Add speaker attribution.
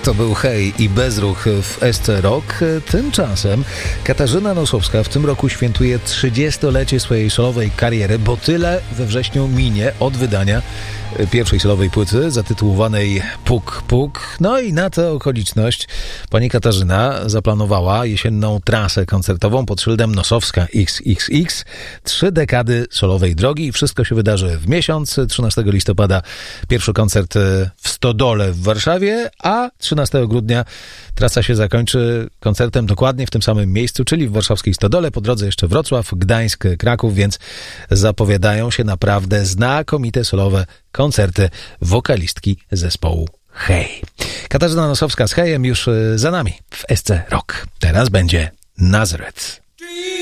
Speaker 1: To był Hej i Bezruch w SC Rock. Tymczasem Katarzyna Nosowska w tym roku świętuje 30-lecie swojej solowej kariery, bo tyle we wrześniu minie od wydania pierwszej solowej płyty zatytułowanej Puk Puk. No i na tę okoliczność pani Katarzyna zaplanowała jesienną trasę koncertową pod szyldem Nosowska XXX. 3 dekady solowej drogi i wszystko się wydarzy w miesiąc. 13 listopada pierwszy koncert w Stodole w Warszawie, a 13 grudnia trasa się zakończy koncertem dokładnie w tym samym miejscu, czyli w warszawskiej Stodole, po drodze jeszcze Wrocław, Gdańsk, Kraków, więc zapowiadają się naprawdę znakomite solowe koncerty wokalistki zespołu Hej. Katarzyna Nosowska z Hejem już za nami w SC Rock. Teraz będzie Nazareth.